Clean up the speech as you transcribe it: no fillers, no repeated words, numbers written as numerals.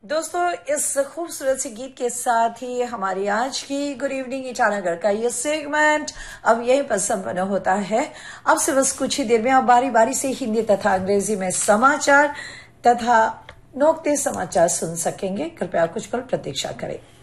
दोस्तों, इस खूबसूरत से गीत के साथ ही हमारी आज की गुड इवनिंग ईटानगर का ये सेगमेंट अब यहीं पर संपन्न होता है। अब से बस कुछ ही देर में आप बारी बारी से हिंदी तथा अंग्रेजी में समाचार तथा नोकते समाचार सुन सकेंगे। कृपया कुछ पल प्रतीक्षा करें।